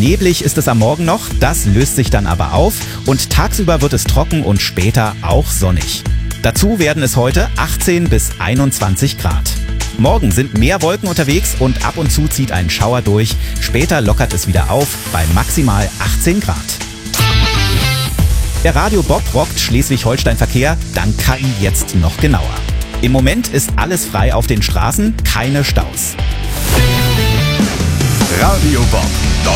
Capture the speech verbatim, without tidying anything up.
Neblig ist es am Morgen noch, das löst sich dann aber auf und tagsüber wird es trocken und später auch sonnig. Dazu werden es heute achtzehn bis einundzwanzig Grad. Morgen sind mehr Wolken unterwegs und ab und zu zieht ein Schauer durch. Später lockert es wieder auf bei maximal achtzehn Grad. Der Radio Bob rockt Schleswig-Holstein-Verkehr, dann K I jetzt noch genauer. Im Moment ist alles frei auf den Straßen, keine Staus. Radio Bob.